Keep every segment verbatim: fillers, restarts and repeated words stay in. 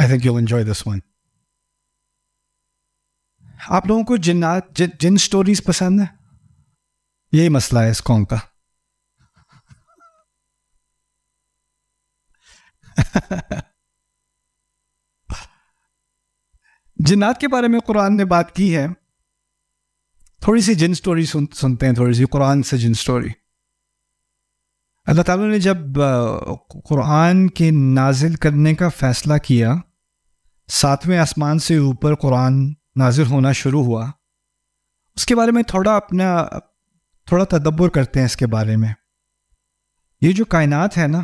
I think you'll enjoy this one. آپ لوگوں کو جنات جن سٹوریز پسند ہیں؟ یہی مسئلہ ہے اس قوم کا. جنات کے بارے میں قرآن نے بات کی ہے. تھوڑی سی جن سٹوری سن, سنتے ہیں تھوڑی سی قرآن سے جن سٹوری. اللہ تعالیٰ نے جب قرآن کے نازل کرنے کا فیصلہ کیا، ساتویں آسمان سے اوپر قرآن نازل ہونا شروع ہوا، اس کے بارے میں تھوڑا اپنا تھوڑا تدبر کرتے ہیں اس کے بارے میں. یہ جو کائنات ہے نا،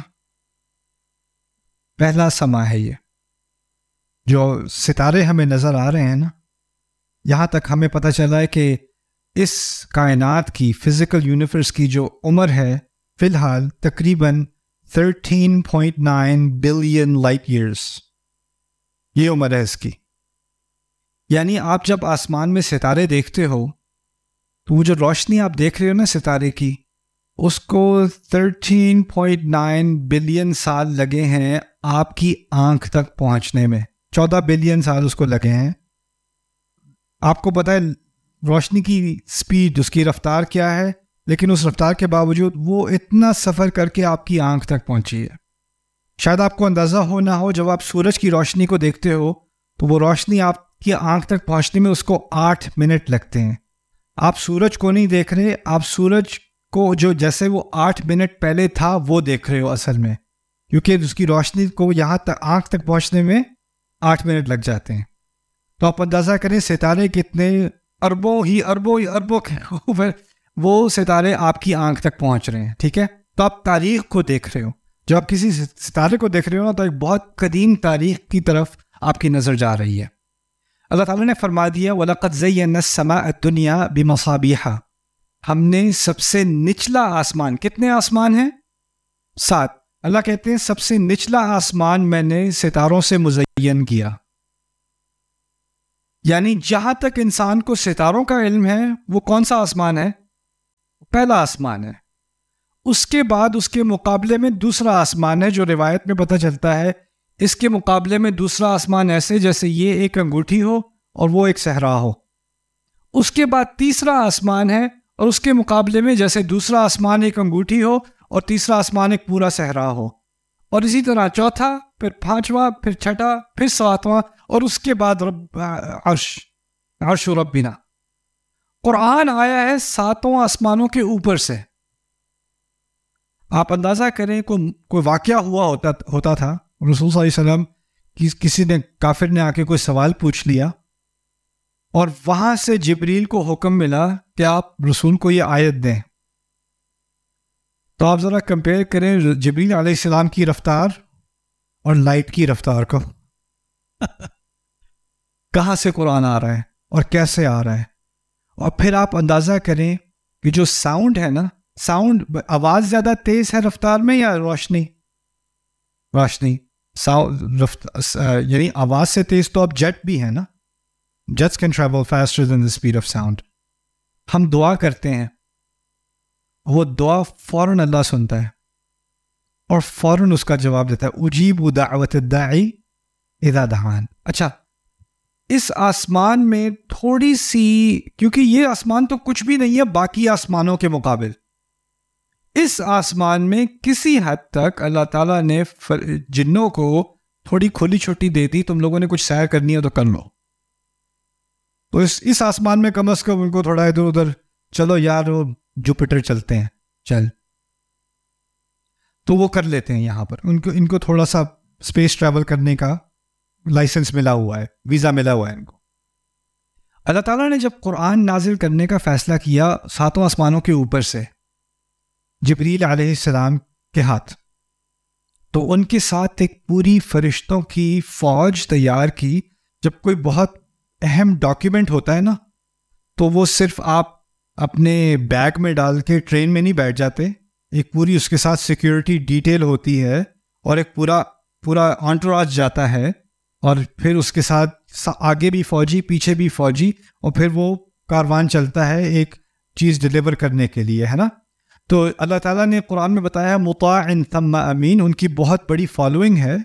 پہلا سما ہے. یہ جو ستارے ہمیں نظر آ رہے ہیں نا، یہاں تک ہمیں پتہ چلا ہے کہ اس کائنات کی فزیکل یونیورس کی جو عمر ہے فی الحال تقریباً thirteen point nine billion light years. یہ عمر ہے اس کی. یعنی آپ جب آسمان میں ستارے دیکھتے ہو تو وہ جو روشنی آپ دیکھ رہے ہو نا ستارے کی، اس کو تھرٹین پوائنٹ نائن بلین سال لگے ہیں آپ کی آنکھ تک پہنچنے میں. چودہ بلین سال اس کو لگے ہیں. آپ کو پتہ ہے روشنی کی سپیڈ، اس کی رفتار کیا ہے، لیکن اس رفتار کے باوجود وہ اتنا سفر کر کے آپ کی آنکھ تک پہنچی ہے. شاید آپ کو اندازہ ہو نہ ہو، جب آپ سورج کی روشنی کو دیکھتے ہو تو وہ روشنی آپ کی آنکھ تک پہنچنے میں اس کو آٹھ منٹ لگتے ہیں. آپ سورج کو نہیں دیکھ رہے، آپ سورج کو جو جیسے وہ آٹھ منٹ پہلے تھا وہ دیکھ رہے ہو اصل میں، کیونکہ اس کی روشنی کو یہاں تک آنکھ تک پہنچنے میں آٹھ منٹ لگ جاتے ہیں. تو آپ اندازہ کریں ستارے کتنے اربوں ہی اربوں ہی اربوں وہ ستارے آپ کی آنکھ تک پہنچ رہے ہیں. ٹھیک ہے، تو آپ تاریخ کو دیکھ رہے ہو. جب آپ کسی ستارے کو دیکھ رہے ہو نا، تو ایک بہت قدیم تاریخ کی طرف آپ کی نظر جا رہی ہے. اللہ تعالیٰ نے فرما دیا وَلَقَدْ زَيَّنَّا السَّمَاءَ الدُّنْيَا بِمَصَابِيحَ. ہم نے سب سے نچلا آسمان، کتنے آسمان ہیں؟ سات. اللہ کہتے ہیں سب سے نچلا آسمان میں نے ستاروں سے مزین کیا. یعنی جہاں تک انسان کو ستاروں کا علم ہے، وہ کون سا آسمان ہے؟ پہلا آسمان ہے. اس کے بعد اس کے مقابلے میں دوسرا آسمان ہے، جو روایت میں پتہ چلتا ہے اس کے مقابلے میں دوسرا آسمان ایسے جیسے یہ ایک انگوٹھی ہو اور وہ ایک صحرا ہو. اس کے بعد تیسرا آسمان ہے، اور اس کے مقابلے میں جیسے دوسرا آسمان ایک انگوٹھی ہو اور تیسرا آسمان ایک پورا صحرا ہو. اور اسی طرح چوتھا، پھر پانچواں، پھر چھٹا، پھر ساتواں، اور اس کے بعد رب عرش عرش ربنا. قرآن آیا ہے ساتوں آسمانوں کے اوپر سے. آپ اندازہ کریں کوئی کوئی واقعہ ہوا ہوتا ہوتا تھا، رسول صلی اللہ علیہ وسلم کسی نے کافر نے آ کے کوئی سوال پوچھ لیا، اور وہاں سے جبریل کو حکم ملا کہ آپ رسول کو یہ آیت دیں. تو آپ ذرا کمپیئر کریں جبریل علیہ السلام کی رفتار اور لائٹ کی رفتار کو. کہاں سے قرآن آ رہا ہے اور کیسے آ رہا ہے. اور پھر آپ اندازہ کریں کہ جو ساؤنڈ ہے نا، ساؤنڈ آواز زیادہ تیز ہے رفتار میں یا روشنی؟ روشنی. ساؤنڈ یعنی آواز سے تیز تو اب جیٹ بھی ہے نا. Jets can travel faster than the speed of sound. ہم دعا کرتے ہیں، وہ دعا فوراً اللہ سنتا ہے اور فوراً اس کا جواب دیتا ہے. اجیب دعوت الداعی اذا دعان. اچھا، اس آسمان میں تھوڑی سی، کیونکہ یہ آسمان تو کچھ بھی نہیں ہے باقی آسمانوں کے مقابل، اس آسمان میں کسی حد تک اللہ تعالیٰ نے جنوں کو تھوڑی کھلی چھٹی دے دی. تم لوگوں نے کچھ سیر کرنی ہے تو کر لو. تو اس اس آسمان میں کم از کم ان کو تھوڑا ادھر ادھر چلو یار، وہ جوپیٹر چلتے ہیں چل، تو وہ کر لیتے ہیں. یہاں پر ان کو ان کو تھوڑا سا اسپیس ٹریول کرنے کا لائسنس ملا ہوا ہے، ویزا ملا ہوا ہے ان کو. اللہ تعالیٰ نے جب قرآن نازل کرنے کا فیصلہ کیا ساتوں آسمانوں کے اوپر سے جبریل علیہ السلام کے ہاتھ، تو ان کے ساتھ ایک پوری فرشتوں کی فوج تیار کی. جب کوئی بہت اہم ڈاکیومنٹ ہوتا ہے نا، تو وہ صرف آپ اپنے بیگ میں ڈال کے ٹرین میں نہیں بیٹھ جاتے. ایک پوری اس کے ساتھ سیکیورٹی ڈیٹیل ہوتی ہے، اور ایک پورا پورا انٹوراج جاتا ہے، اور پھر اس کے ساتھ آگے بھی فوجی پیچھے بھی فوجی، اور پھر وہ کاروان چلتا ہے ایک چیز ڈیلیور کرنے کے لیے، ہے نا. تو اللہ تعالیٰ نے قرآن میں بتایا مطاع ثم امین، ان کی بہت بڑی فالوئنگ ہے.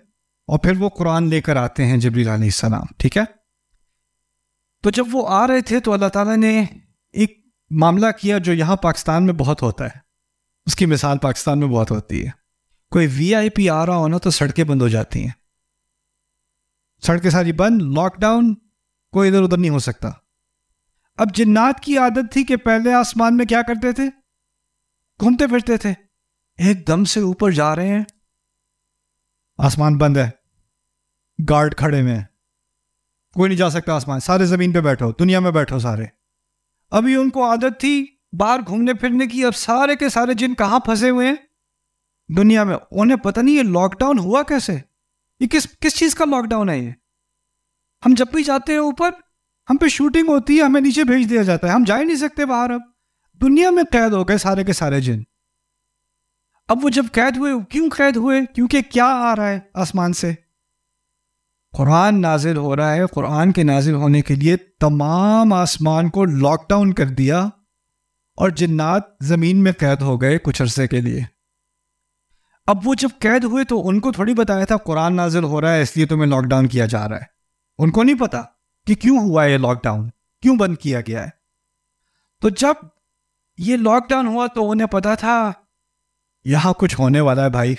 اور پھر وہ قرآن لے کر آتے ہیں جبریل علیہ السلام. ٹھیک ہے. تو جب وہ آ رہے تھے تو اللہ تعالیٰ نے ایک معاملہ کیا جو یہاں پاکستان میں بہت ہوتا ہے. اس کی مثال پاکستان میں بہت ہوتی ہے. کوئی وی آئی پی آ رہا ہونا تو سڑکیں بند ہو جاتی ہیں. سڑکیں ساری بند، لاک ڈاؤن، کوئی ادھر ادھر نہیں ہو سکتا. اب جنات کی عادت تھی کہ پہلے آسمان میں کیا کرتے تھے؟ گھومتے پھرتے تھے. ایک دم سے اوپر جا رہے ہیں، آسمان بند ہے، گارڈ کھڑے ہوئے ہیں، کوئی نہیں جا سکتا آسمان، سارے زمین پہ بیٹھو، دنیا میں بیٹھو سارے. ابھی ان کو عادت تھی باہر گھومنے پھرنے کی. اب سارے کے سارے جن کہاں پھنسے ہوئے ہیں؟ دنیا میں. انہیں پتہ نہیں یہ لاک ڈاؤن ہوا کیسے، یہ کس کس چیز کا لاک ڈاؤن ہے یہ؟ ہم جب بھی جاتے ہیں اوپر، ہم پہ شوٹنگ ہوتی ہے، ہمیں نیچے بھیج دیا جاتا ہے، ہم جا ہی نہیں سکتے باہر. اب دنیا میں قید ہو گئے سارے کے سارے جن. اب وہ جب قید ہوئے، کیوں قید ہوئے؟ کیونکہ کیا آ رہا ہے آسمان سے؟ قرآن نازل ہو رہا ہے. قرآن کے نازل ہونے کے لیے تمام آسمان کو لاک ڈاؤن کر دیا اور جنات زمین میں قید ہو گئے کچھ عرصے کے لیے. اب وہ جب قید ہوئے تو ان کو تھوڑی بتایا تھا قرآن نازل ہو رہا ہے اس لیے تمہیں لاک ڈاؤن کیا جا رہا ہے. ان کو نہیں پتا کہ کیوں ہوا ہے یہ لاک ڈاؤن، کیوں بند کیا گیا ہے. تو جب یہ لاک ڈاؤن ہوا تو انہیں پتا تھا یہاں کچھ ہونے والا ہے بھائی،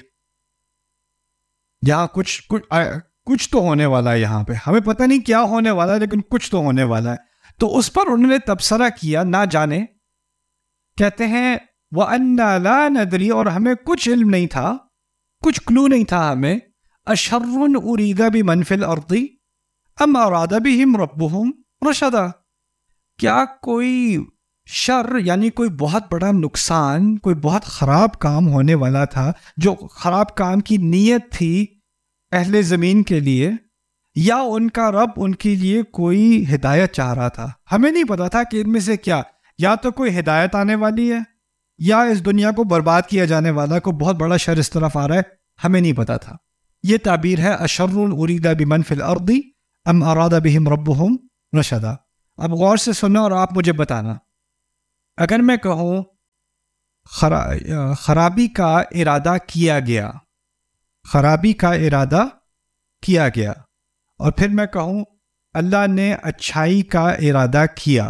یہاں کچھ کچھ کچھ تو ہونے والا ہے یہاں پہ. ہمیں پتہ نہیں کیا ہونے والا ہے لیکن کچھ تو ہونے والا ہے. تو اس پر انہوں نے تبصرہ کیا، نہ جانے. کہتے ہیں وَأَنَّا لَا نَدْرِي، اور ہمیں کچھ علم نہیں تھا، کچھ کلو نہیں تھا ہمیں. أَشَرٌ أُرِيدَ بِمَنْ فِي الْأَرْضِ أَمْ أَرَادَ بِهِمْ رَبُّهُمْ رَشَدًا، کیا کوئی شر یعنی کوئی بہت بڑا نقصان، کوئی بہت خراب کام ہونے والا تھا جو خراب کام کی نیت تھی اہل زمین کے لیے، یا ان کا رب ان کے لیے کوئی ہدایت چاہ رہا تھا؟ ہمیں نہیں پتا تھا کہ ان میں سے کیا، یا تو کوئی ہدایت آنے والی ہے یا اس دنیا کو برباد کیا جانے والا کوئی بہت بڑا شر اس طرف آ رہا ہے. ہمیں نہیں پتا تھا. یہ تعبیر ہے اشر ارید بمن فی الارض ام اراد بہم ربہم رشدا. اب غور سے سننا اور آپ مجھے بتانا. اگر میں کہوں خرابی کا ارادہ کیا گیا، خرابی کا ارادہ کیا گیا، اور پھر میں کہوں اللہ نے اچھائی کا ارادہ کیا.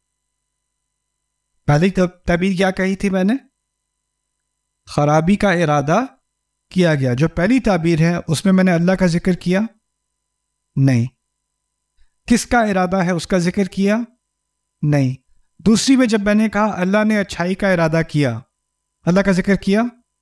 پہلی تعبیر کیا کہی تھی میں نے؟ خرابی کا ارادہ کیا گیا. جو پہلی تعبیر ہے اس میں میں نے اللہ کا ذکر کیا نہیں. کس کا ارادہ ہے اس کا ذکر کیا نہیں. دوسری میں جب میں نے کہا اللہ نے اچھائی کا ارادہ کیا، اللہ کا ذکر کیا.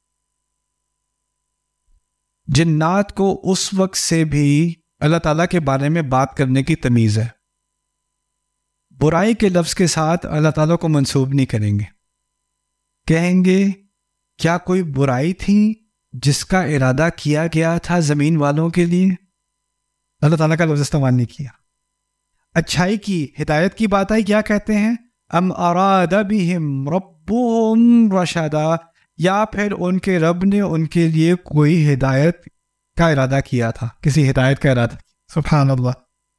جنات کو اس وقت سے بھی اللہ تعالیٰ کے بارے میں بات کرنے کی تمیز ہے. برائی کے لفظ کے ساتھ اللہ تعالیٰ کو منسوب نہیں کریں گے. کہیں گے کیا کوئی برائی تھی جس کا ارادہ کیا گیا تھا زمین والوں کے لیے؟ اللہ تعالیٰ کا لفظ استعمال نہیں کیا. اچھائی کی، ہدایت کی بات آئی، کیا کہتے ہیں؟ ام اراد بہم ربہم رشدا، یا پھر ان کے رب نے ان کے لیے کوئی ہدایت کا ارادہ کیا تھا، کسی ہدایت کا ارادہ. سبحان اللہ.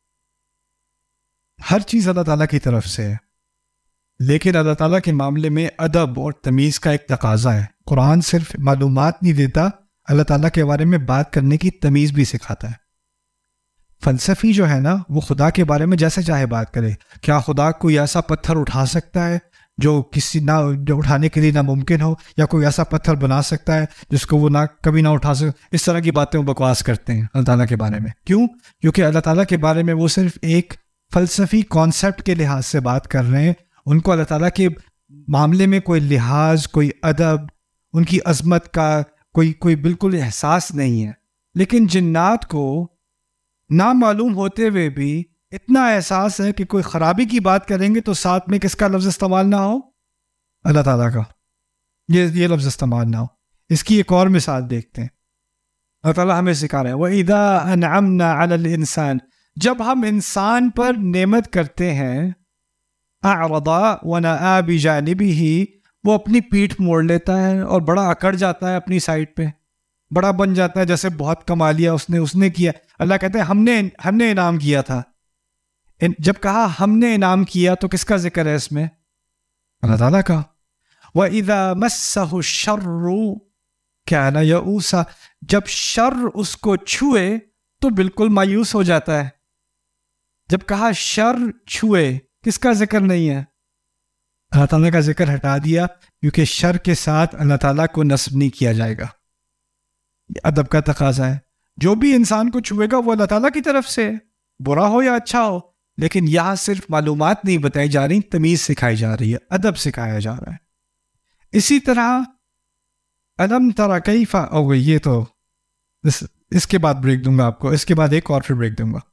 ہر چیز اللہ تعالیٰ کی طرف سے ہے، لیکن اللہ تعالیٰ کے معاملے میں ادب اور تمیز کا ایک تقاضا ہے. قرآن صرف معلومات نہیں دیتا، اللہ تعالیٰ کے بارے میں بات کرنے کی تمیز بھی سکھاتا ہے. فلسفی جو ہے نا وہ خدا کے بارے میں جیسے چاہے بات کرے. کیا خدا کوئی ایسا پتھر اٹھا سکتا ہے جو کسی نہ جو اٹھانے کے لیے ناممکن ہو، یا کوئی ایسا پتھر بنا سکتا ہے جس کو وہ نہ کبھی نہ اٹھا سکے؟ اس طرح کی باتیں وہ بکواس کرتے ہیں اللہ تعالیٰ کے بارے میں. کیوں؟ کیونکہ اللہ تعالیٰ کے بارے میں وہ صرف ایک فلسفی کانسیپٹ کے لحاظ سے بات کر رہے ہیں. ان کو اللہ تعالیٰ کے معاملے میں کوئی لحاظ، کوئی ادب، ان کی عظمت کا کوئی کوئی بالکل احساس نہیں ہے. لیکن جنات کو نامعلوم ہوتے ہوئے بھی اتنا احساس ہے کہ کوئی خرابی کی بات کریں گے تو ساتھ میں کس کا لفظ استعمال نہ ہو؟ اللہ تعالیٰ کا یہ یہ لفظ استعمال نہ ہو. اس کی ایک اور مثال دیکھتے ہیں. اللہ تعالیٰ ہمیں سکھا رہے ہیں وَإِذَا أَنْعَمْنَا عَلَى الْإِنسَانِ، جب ہم انسان پر نعمت کرتے ہیں، أَعْرَضَ وَنَأَى بِجَانِبِهِ، وہ اپنی پیٹھ موڑ لیتا ہے اور بڑا اکڑ جاتا ہے اپنی سائڈ پہ، بڑا بن جاتا ہے جیسے بہت کما لیا اس نے اس نے کیا. اللہ کہتے ہیں ہم نے ہم نے انعام کیا تھا. جب کہا ہم نے انعام کیا تو کس کا ذکر ہے اس میں؟ اللہ تعالیٰ کا. وَإِذَا مَسَّهُ الشَّرُّ کان یئوسا، جب شر اس کو چھوئے تو بالکل مایوس ہو جاتا ہے. جب کہا شر چھوئے، کس کا ذکر نہیں ہے؟ اللہ تعالیٰ کا ذکر ہٹا دیا، کیونکہ شر کے ساتھ اللہ تعالیٰ کو نسب نہیں کیا جائے گا. یہ ادب کا تقاضا ہے. جو بھی انسان کو چھوئے گا وہ اللہ تعالیٰ کی طرف سے، برا ہو یا اچھا ہو. لیکن یہاں صرف معلومات نہیں بتائی جا رہی، تمیز سکھائی جا رہی ہے، ادب سکھایا جا رہا ہے. اسی طرح الم تری کیف، او یہ تو اس, اس کے بعد بریک دوں گا آپ کو، اس کے بعد ایک اور پھر بریک دوں گا.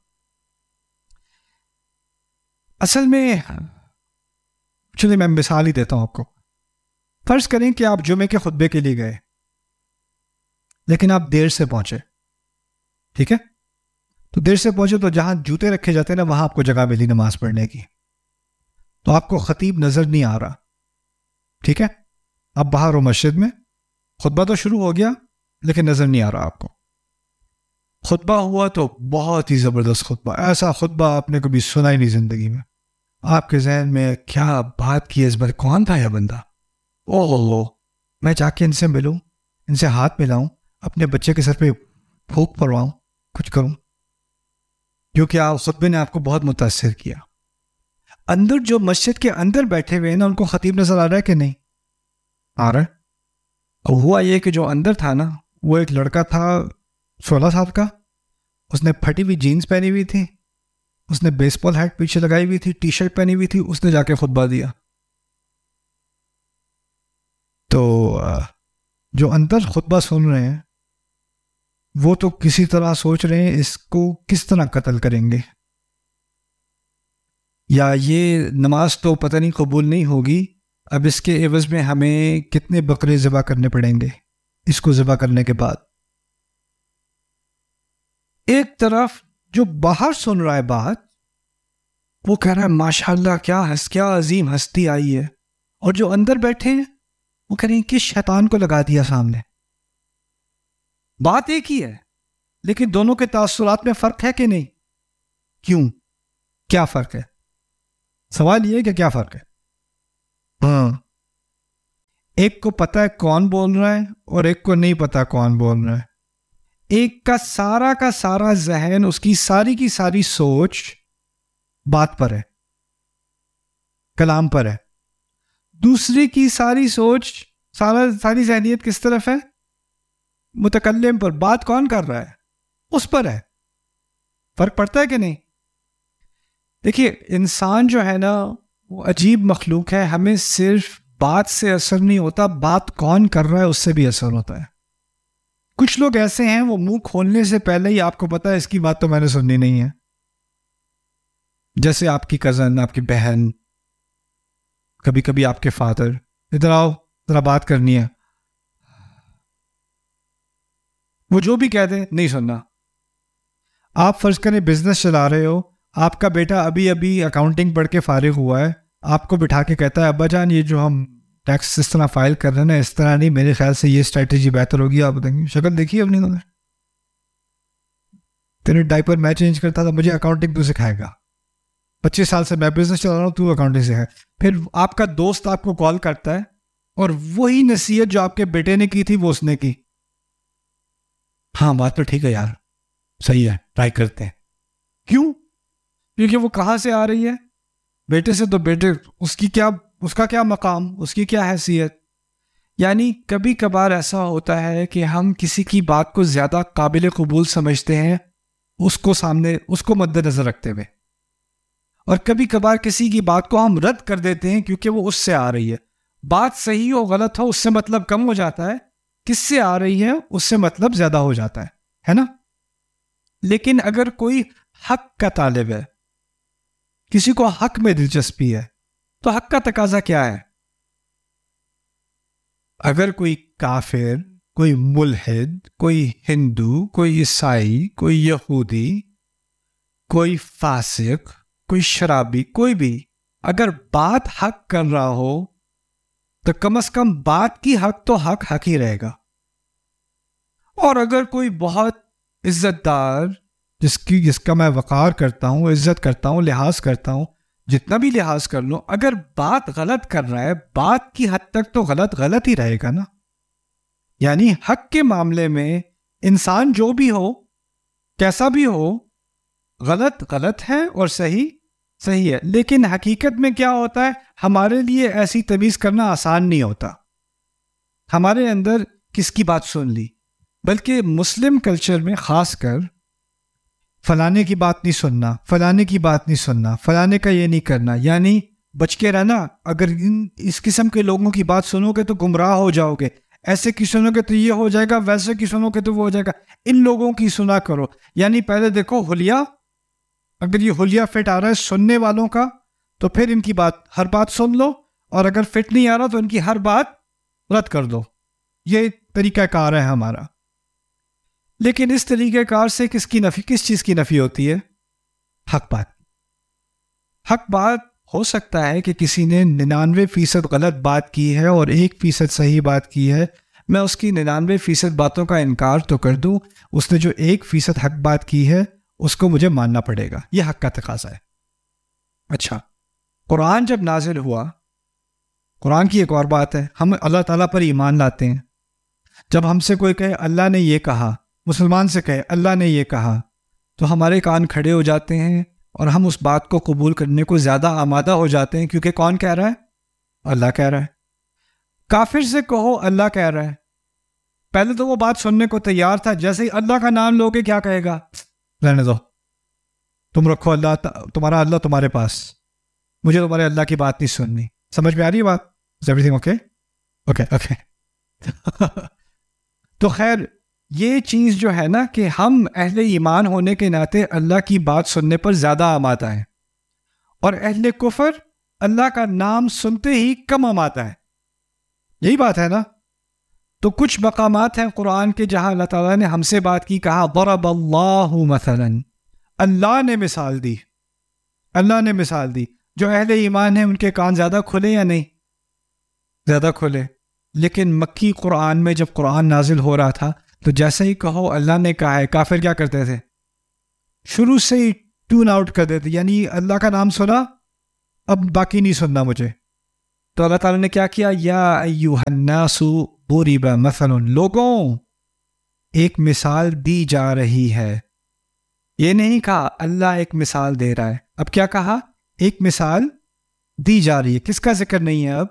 اصل میں چلیے میں مثال ہی دیتا ہوں آپ کو. فرض کریں کہ آپ جمعے کے خطبے کے لیے گئے، لیکن آپ دیر سے پہنچے. ٹھیک ہے، تو دیر سے پہنچے تو جہاں جوتے رکھے جاتے ہیں نا، وہاں آپ کو جگہ ملی نماز پڑھنے کی. تو آپ کو خطیب نظر نہیں آ رہا. ٹھیک ہے، اب باہر ہو مسجد میں، خطبہ تو شروع ہو گیا لیکن نظر نہیں آ رہا آپ کو. خطبہ ہوا تو بہت ہی زبردست خطبہ، ایسا خطبہ آپ نے کبھی سنا ہی نہیں زندگی میں. آپ کے ذہن میں کیا بات کی اس بار، کون تھا یہ بندہ، اوہ میں جا کے ان سے ملوں، ان سے ہاتھ ملاؤں، اپنے بچے کے سر پہ پھونک پڑواؤں، کچھ کروں. کیونکہ آپ خطبے نے آپ کو بہت متاثر کیا. اندر جو مسجد کے اندر بیٹھے ہوئے ہیں نا، ان کو خطیب نظر آ رہا ہے کہ نہیں آ رہا ہے؟ اب ہوا یہ کہ جو اندر تھا نا، وہ ایک لڑکا تھا سولہ سال کا. اس نے پھٹی ہوئی جینز پہنی ہوئی تھی، اس نے بیس بال ہیٹ پیچھے لگائی ہوئی تھی، ٹی شرٹ پہنی ہوئی تھی. اس نے جا کے خطبہ دیا. تو جو اندر خطبہ سن رہے ہیں وہ تو کسی طرح سوچ رہے ہیں اس کو کس طرح قتل کریں گے، یا یہ نماز تو پتہ نہیں قبول نہیں ہوگی، اب اس کے عوض میں ہمیں کتنے بکرے ذبح کرنے پڑیں گے اس کو ذبح کرنے کے بعد. ایک طرف جو باہر سن رہا ہے بات، وہ کہہ رہا ہے ماشاءاللہ کیا ہس کیا عظیم ہستی آئی ہے، اور جو اندر بیٹھے ہیں وہ کہہ رہے ہیں کس شیطان کو لگا دیا سامنے. بات ایک ہی ہے لیکن دونوں کے تاثرات میں فرق ہے کہ نہیں؟ کیوں؟ کیا فرق ہے؟ سوال یہ ہے کہ کیا فرق ہے. ہاں، ایک کو پتا ہے کون بول رہا ہے اور ایک کو نہیں پتا کون بول رہا ہے. ایک کا سارا کا سارا ذہن، اس کی ساری کی ساری سوچ بات پر ہے، کلام پر ہے. دوسرے کی ساری سوچ، سارا ساری ذہنیت کس طرف ہے؟ متکلم پر. بات کون کر رہا ہے اس پر ہے. فرق پڑتا ہے کہ نہیں؟ دیکھیے انسان جو ہے نا وہ عجیب مخلوق ہے. ہمیں صرف بات سے اثر نہیں ہوتا، بات کون کر رہا ہے اس سے بھی اثر ہوتا ہے. کچھ لوگ ایسے ہیں وہ منہ کھولنے سے پہلے ہی آپ کو پتا ہے اس کی بات تو میں نے سننی نہیں ہے. جیسے آپ کی کزن، آپ کی بہن، کبھی کبھی آپ کے فادر، ادھر آؤ ذرا بات کرنی ہے، وہ جو بھی کہہ دیں نہیں سننا. آپ فرض کریں بزنس چلا رہے ہو، آپ کا بیٹا ابھی ابھی اکاؤنٹنگ پڑھ کے فارغ ہوا ہے، آپ کو بٹھا کے کہتا ہے ابا جان یہ جو ہم ٹیکس اس طرح فائل کر رہے ہیں نا، اس طرح نہیں، میرے خیال سے یہ اسٹریٹجی بہتر ہوگی. آپ بتائیں گے شکل دیکھیے اپنی نظر، تیرے ڈائپر میں چینج کرتا تھا، مجھے اکاؤنٹنگ تو سکھائے گا. پچیس سال سے میں بزنس چلا رہا ہوں، تو اکاؤنٹنگ سکھائے. پھر آپ کا دوست آپ کو کال کرتا ہے اور وہی نصیحت جو آپ کے بیٹے نے کی تھی وہ اس نے کی. ہاں بات تو ٹھیک ہے یار، صحیح ہے، ٹرائی کرتے ہیں. کیوں؟ کیونکہ وہ کہاں سے آ رہی ہے؟ بیٹے سے. تو بیٹے اس کی کیا، اس کا کیا مقام، اس کی کیا حیثیت. یعنی کبھی کبھار ایسا ہوتا ہے کہ ہم کسی کی بات کو زیادہ قابل قبول سمجھتے ہیں اس کو سامنے، اس کو مد نظر رکھتے ہوئے، اور کبھی کبھار کسی کی بات کو ہم رد کر دیتے ہیں کیونکہ وہ اس سے آ رہی ہے. بات صحیح ہو غلط ہو اس سے مطلب کم ہو جاتا ہے، کس سے آ رہی ہے اس سے مطلب زیادہ ہو جاتا ہے، ہے نا. لیکن اگر کوئی حق کا طالب ہے، کسی کو حق میں دلچسپی ہے، تو حق کا تقاضا کیا ہے؟ اگر کوئی کافر، کوئی ملحد، کوئی ہندو، کوئی عیسائی، کوئی یہودی، کوئی فاسق، کوئی شرابی، کوئی بھی اگر بات حق کر رہا ہو تو کم از کم بات کی حق تو حق حق ہی رہے گا. اور اگر کوئی بہت عزت دار، جس کی جس کا میں وقار کرتا ہوں، عزت کرتا ہوں، لحاظ کرتا ہوں، جتنا بھی لحاظ کر لوں، اگر بات غلط کر رہا ہے، بات کی حد تک تو غلط غلط ہی رہے گا نا. یعنی حق کے معاملے میں انسان جو بھی ہو، کیسا بھی ہو، غلط غلط ہے اور صحیح صحیح ہے، لیکن حقیقت میں کیا ہوتا ہے، ہمارے لیے ایسی تمیز کرنا آسان نہیں ہوتا۔ ہمارے اندر کس کی بات سن لی، بلکہ مسلم کلچر میں خاص کر فلانے کی بات نہیں سننا، فلانے کی بات نہیں سننا، فلانے کا یہ نہیں کرنا، یعنی بچ کے رہنا۔ اگر ان اس قسم کے لوگوں کی بات سنو گے تو گمراہ ہو جاؤ گے، ایسے کی سنو گے تو یہ ہو جائے گا، ویسے کی سنو گے تو وہ ہو جائے گا، ان لوگوں کی سنا کرو۔ یعنی پہلے دیکھو حلیہ، اگر یہ حلیہ فٹ آ رہا ہے سننے والوں کا تو پھر ان کی بات ہر بات سن لو، اور اگر فٹ نہیں آ رہا تو ان کی ہر بات رد کر دو۔ یہ طریقہ کار ہے ہمارا۔ لیکن اس طریقہ کار سے کس کی نفی، کس چیز کی نفی ہوتی ہے؟ حق بات۔ حق بات ہو سکتا ہے کہ کسی نے ننانوے فیصد غلط بات کی ہے اور ایک فیصد صحیح بات کی ہے، میں اس کی ننانوے فیصد باتوں کا انکار تو کر دوں، اس نے جو ایک فیصد حق بات کی ہے اس کو مجھے ماننا پڑے گا، یہ حق کا تقاضا ہے۔ اچھا، قرآن جب نازل ہوا، قرآن کی ایک اور بات ہے، ہم اللہ تعالیٰ پر ایمان لاتے ہیں۔ جب ہم سے کوئی کہے اللہ نے یہ کہا، مسلمان سے کہے اللہ نے یہ کہا، تو ہمارے کان کھڑے ہو جاتے ہیں اور ہم اس بات کو قبول کرنے کو زیادہ آمادہ ہو جاتے ہیں، کیونکہ کون کہہ رہا ہے؟ اللہ کہہ رہا ہے۔ کافر سے کہو اللہ کہہ رہا ہے، پہلے تو وہ بات سننے کو تیار تھا، جیسے ہی اللہ کا نام لوگے کیا کہے گا؟ رہنے دو، تم رکھو اللہ، تمہارا اللہ تمہارے پاس، مجھے تمہارے اللہ کی بات نہیں سننی۔ سمجھ میں آ رہی ہے بات؟ Is everything okay? Okay okay تو خیر، یہ چیز جو ہے نا کہ ہم اہل ایمان ہونے کے ناطے اللہ کی بات سننے پر زیادہ آمادہ ہیں، اور اہل کفر اللہ کا نام سنتے ہی کم آمادہ ہے۔ یہی بات ہے نا؟ تو کچھ مقامات ہیں قرآن کے جہاں اللہ تعالیٰ نے ہم سے بات کی، کہا ضرب اللہ مثلا، اللہ نے مثال دی، اللہ نے مثال دی۔ جو اہل ایمان ہیں ان کے کان زیادہ کھلے یا نہیں؟ زیادہ کھلے۔ لیکن مکی قرآن میں جب قرآن نازل ہو رہا تھا تو جیسے ہی کہو اللہ نے کہا ہے، کافر کیا کرتے تھے؟ شروع سے ہی ٹون آؤٹ کر دیتے، یعنی اللہ کا نام سنا، اب باقی نہیں سننا مجھے۔ تو اللہ تعالیٰ نے کیا کیا؟ یا ایھا الناس ضرب مثل، لوگوں ایک مثال دی جا رہی ہے۔ یہ نہیں کہا اللہ ایک مثال دے رہا ہے، اب کیا کہا؟ ایک مثال دی جا رہی ہے۔ کس کا ذکر نہیں ہے اب؟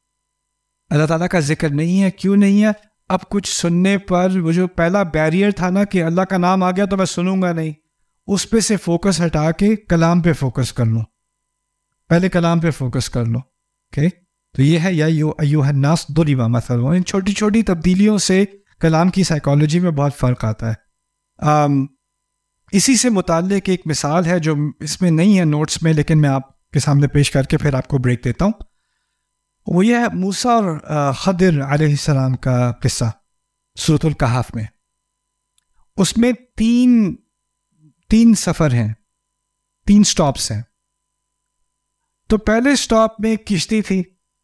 اللہ تعالیٰ کا ذکر نہیں ہے۔ کیوں نہیں ہے؟ اب کچھ سننے پر وہ جو پہلا بیریئر تھا نا کہ اللہ کا نام آ گیا تو میں سنوں گا نہیں، اس پہ سے فوکس ہٹا کے کلام پہ فوکس کر لو، پہلے کلام پہ فوکس کر لو۔ اوکے، تو یہ ہے یا ایھا الناس ضرب مثل۔ ان چھوٹی چھوٹی تبدیلیوں سے کلام کی سائیکالوجی میں بہت فرق آتا ہے۔ آم, اسی سے متعلق ایک مثال ہے جو اس میں نہیں ہے نوٹس میں، لیکن میں آپ کے سامنے پیش کر کے پھر آپ کو بریک دیتا ہوں۔ وہ یہ ہے موسیٰ اور خضر علیہ السلام کا قصہ سورۃ الکہف میں۔ اس میں تین تین سفر ہیں، تین سٹاپس ہیں۔ تو پہلے سٹاپ میں ایک کشتی تھی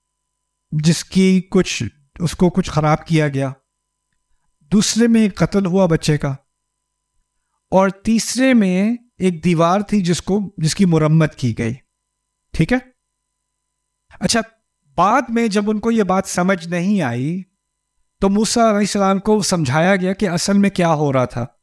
جس کی کچھ اس کو کچھ خراب کیا گیا، دوسرے میں ایک قتل ہوا بچے کا، اور تیسرے میں ایک دیوار تھی جس کو جس کی مرمت کی گئی۔ ٹھیک ہے؟ اچھا، بعد میں جب ان کو یہ بات سمجھ نہیں آئی تو موسیٰ علیہ السلام کو سمجھایا گیا کہ اصل میں کیا ہو رہا تھا۔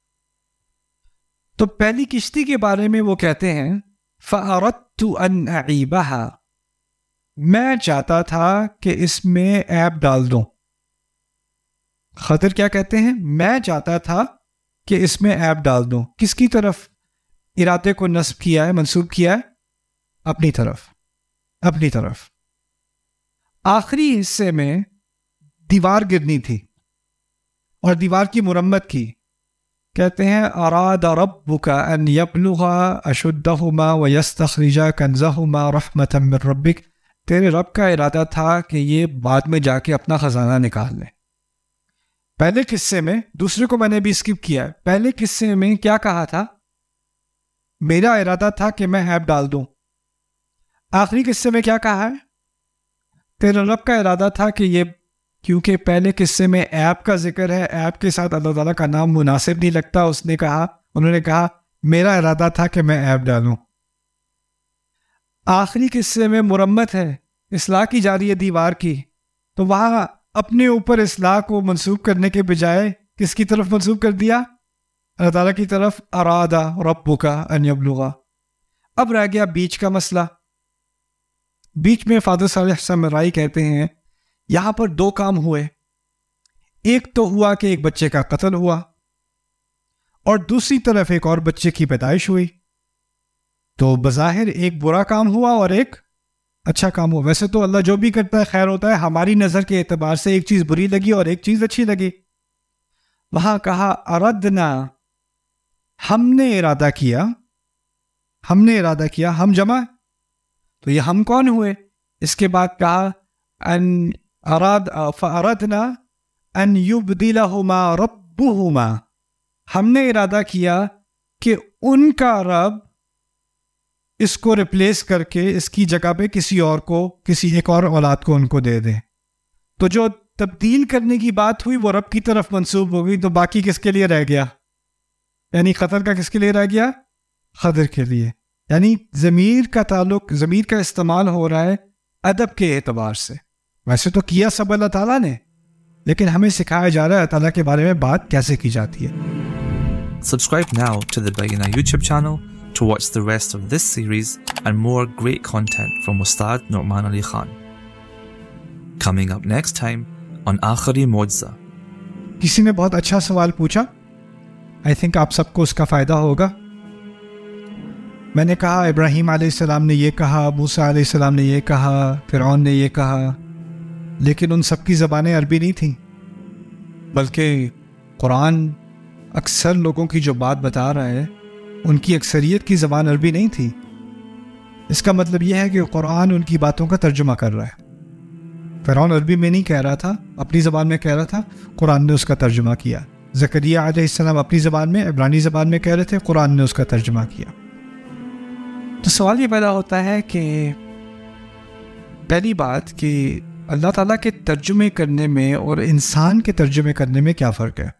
تو پہلی کشتی کے بارے میں وہ کہتے ہیں فَأَرَدْتُ أَنْ أَعِيبَهَا، میں چاہتا تھا کہ اس میں عیب ڈال دوں۔ خضر کیا کہتے ہیں؟ میں چاہتا تھا کہ اس میں عیب ڈال دوں۔ کس کی طرف ارادے کو نصب کیا ہے، منسوب کیا ہے؟ اپنی طرف، اپنی طرف۔ آخری حصے میں دیوار گرنی تھی اور دیوار کی مرمت کی۔ کہتے ہیں اراد ربک ان یبلغ اشدہما ویستخرج کنزہما رحمۃ من ربک، تیرے رب کا ارادہ تھا کہ یہ بعد میں جا کے اپنا خزانہ نکال لیں۔ پہلے قصے میں، دوسرے کو میں نے بھی اسکپ کیا ہے، پہلے قصے میں کیا کہا تھا؟ میرا ارادہ تھا کہ میں عیب ڈال دوں۔ آخری قصے میں کیا کہا ہے؟ تیرے رب کا ارادہ تھا کہ یہ، کیونکہ پہلے قصے میں عیب کا ذکر ہے، عیب کے ساتھ اللہ تعالیٰ کا نام مناسب نہیں لگتا، اس نے کہا انہوں نے کہا میرا ارادہ تھا کہ میں عیب ڈالوں۔ آخری قصے میں مرمت ہے، اصلاح کی جا رہی ہے دیوار کی، تو وہاں اپنے اوپر اصلاح کو منسوب کرنے کے بجائے کس کی طرف منسوب کر دیا؟ اللہ تعالیٰ کی طرف. ارادہ ربک ان یبلغا. اب رہ گیا بیچ کا مسئلہ. بیچ میں فادر صالح سمرائی کہتے ہیں یہاں پر دو کام ہوئے. ایک تو ہوا کہ ایک بچے کا قتل ہوا اور دوسری طرف ایک اور بچے کی پیدائش ہوئی. تو بظاہر ایک برا کام ہوا اور ایک اچھا کام ہوا. ویسے تو اللہ جو بھی کرتا ہے خیر ہوتا ہے. ہماری نظر کے اعتبار سے ایک چیز بری لگی اور ایک چیز اچھی لگی. وہاں کہا اردنا، ہم نے ارادہ کیا. ہم نے ارادہ کیا، ہم جمع. تو یہ ہم کون ہوئے؟ اس کے بعد کہا ان اراد فاردنا ان یبدلہما ربہما، ہم نے ارادہ کیا کہ ان کا رب اس کو ریپلیس کر کے اس کی جگہ پہ کسی اور کو، کسی ایک اور اولاد کو ان کو دے دیں. تو جو تبدیل کرنے کی بات ہوئی وہ رب کی طرف منسوب ہو گئی. تو باقی کس کے لیے رہ گیا؟ یعنی خطر کا کس کے لیے رہ گیا؟ خضر کے لیے. یعنی ضمیر کا تعلق، ضمیر کا استعمال ہو رہا ہے ادب کے اعتبار سے. ویسے تو کیا سب اللہ تعالیٰ نے، لیکن ہمیں سکھایا جا رہا ہے اللہ تعالیٰ کے بارے میں بات کیسے کی جاتی ہے. Subscribe now to the Bayyinah YouTube channel to watch the rest of this series and more great content from Ustad Nu'man Ali Khan. Coming up next time on Aakhari Mo'jiza. کسی نے بہت اچھا سوال پوچھا. آئی تھنک آپ سب کو اس کا فائدہ ہوگا. میں نے کہا ابراہیم علیہ السلام نے یہ کہا، موسیٰ علیہ السلام نے یہ کہا، فرعون نے یہ کہا، لیکن ان سب کی زبانیں عربی نہیں تھیں، بلکہ قرآن اکثر لوگوں کی جو بات بتا رہا ہے ان کی اکثریت کی زبان عربی نہیں تھی. اس کا مطلب یہ ہے کہ قرآن ان کی باتوں کا ترجمہ کر رہا ہے. فرعون عربی میں نہیں کہہ رہا تھا، اپنی زبان میں کہہ رہا تھا، قرآن نے اس کا ترجمہ کیا. زکریا علیہ السلام اپنی زبان میں، عبرانی زبان میں کہہ رہے تھے، قرآن نے اس کا ترجمہ کیا. تو سوال یہ پیدا ہوتا ہے کہ پہلی بات کہ اللہ تعالیٰ کے ترجمے کرنے میں اور انسان کے ترجمے کرنے میں کیا فرق ہے؟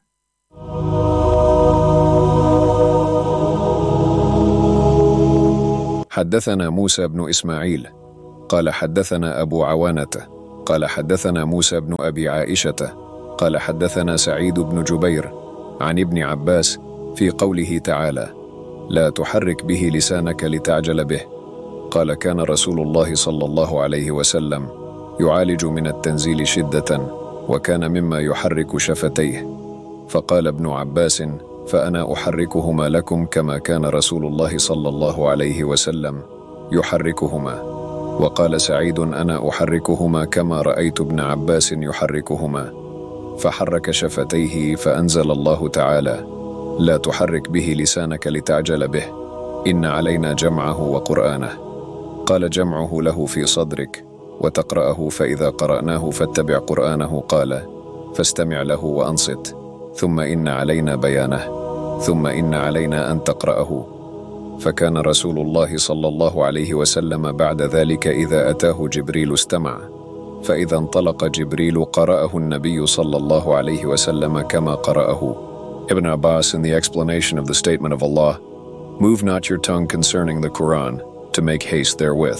حدثنا موسى بن إسماعيل قال حدثنا أبو عوانة قال حدثنا موسى بن أبي عائشة قال حدثنا سعيد بن جبير عن ابن عباس في قوله تعالى لا تحرك به لسانك لتعجل به قال كان رسول الله صلى الله عليه وسلم يعالج من التنزيل شدة وكان مما يحرك شفتيه فقال ابن عباس فأنا أحركهما لكم كما كان رسول الله صلى الله عليه وسلم يحركهما وقال سعيد أنا أحركهما كما رأيت ابن عباس يحركهما فحرك شفتيه فأنزل الله تعالى لا تحرك به لسانك لتعجل به إن علينا جمعه وقرآنه قال جمعه له في صدرك وتقرأه فإذا قرأناه فاتبع قرآنه قال فاستمع له وأنصت ثم إن علينا بيانه ثم إن علينا أن تقرأه فكان رسول الله صلى الله عليه وسلم بعد ذلك إذا أتاه جبريل استمع فإذا انطلق جبريل قرأه النبي صلى الله عليه وسلم كما قرأه. Ibn Abbas in the explanation of the statement of Allah, move not your tongue concerning the Quran to make haste therewith,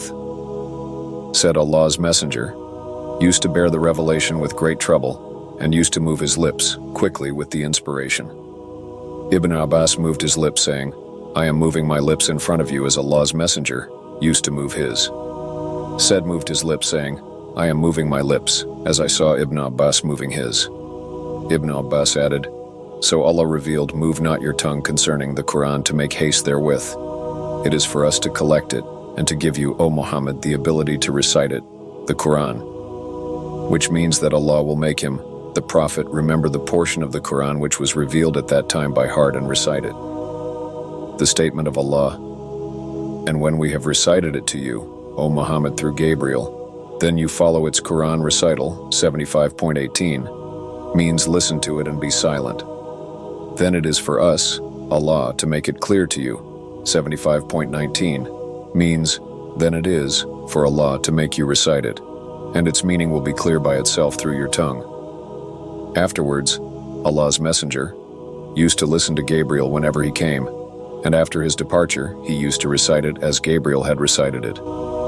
said Allah's messenger, used to bear the revelation with great trouble and used to move his lips quickly with the inspiration. Ibn Abbas moved his lips saying, I am moving my lips in front of you as Allah's messenger used to move his. Said moved his lips saying, I am moving my lips as I saw Ibn Abbas moving his. Ibn Abbas added, so Allah revealed, move not your tongue concerning the Quran to make haste therewith. It is for us to collect it and to give you, O Muhammad, the ability to recite it, the Quran, which means that Allah will make him, the Prophet, remember the portion of the Quran which was revealed at that time by heart and recite it. The statement of Allah, and when we have recited it to you, O Muhammad, through Gabriel, then you follow its Quran recital, seventy-five point eighteen, means listen to it and be silent. Then it is for us, Allah, to make it clear to you, seventy-five point nineteen, means, then it is for Allah to make you recite it, and its meaning will be clear by itself through your tongue. Afterwards, Allah's messenger used to listen to Gabriel whenever he came, and after his departure, he used to recite it as Gabriel had recited it.